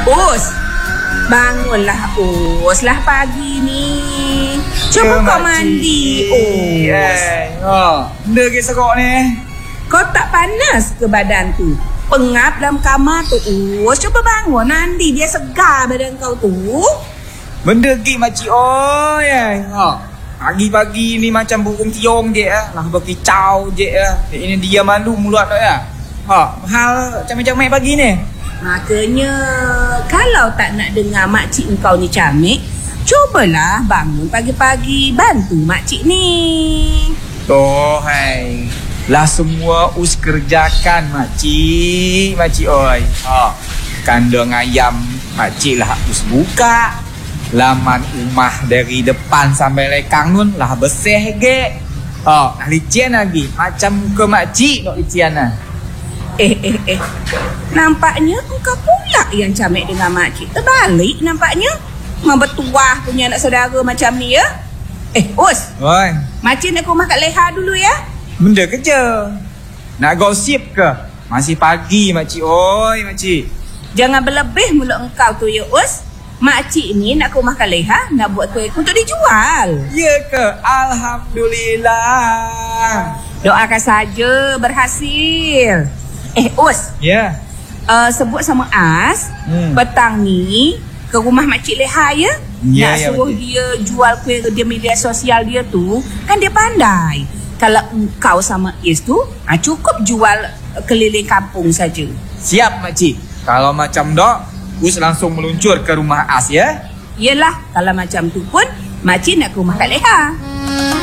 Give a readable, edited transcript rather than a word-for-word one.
Us, bangunlah Us lah pagi ni. Cuba kau mandi Us. Benda ke serok ni? Kau tak panas ke badan tu? Pengap dalam kamar tu Us. Cuba bangun mandi biar segar badan kau tu. Benda ke makcik pagi-pagi ni macam burung tiung je lah berkicau je ini dia malu mulut tu hal camik-camik pagi ni. Makanya kalau tak nak dengar makcik kau ni camik, cubalah bangun pagi-pagi bantu makcik ni. Toh hai. Lah semua us kerjakan makcik oi. Kandang ayam makcik lah us buka. Laman rumah dari depan sampai lekang nun lah bersih ge. Licin lagi macam muka makcik nak lician lah. Nampaknya engkau pula yang camik dengan makcik. Terbalik nampaknya. Membetuah punya anak saudara macam ni ya. Us. Oi. Makcik nak ke rumah Kak Leha dulu ya. Benda kerja. Nak gosip ke? Masih pagi makcik. Oi makcik. Jangan berlebih mulut engkau tu ya Us. Makcik ni nak ke rumah Kak Leha nak buat kuih untuk dijual. Ya ke? Alhamdulillah. Doakan saja berhasil. Us. Ya. Sebut sama As, petang ni ke rumah Makcik Leha ya. Ya, nak suruh dia jual kuih di media sosial dia tu, kan dia pandai. Kalau engkau sama Is tu, cukup jual keliling kampung saja. Siap makcik. Kalau macam dok, us langsung meluncur ke rumah As ya. Yelah, kalau macam tu pun makcik nak ke rumah Kak Leha.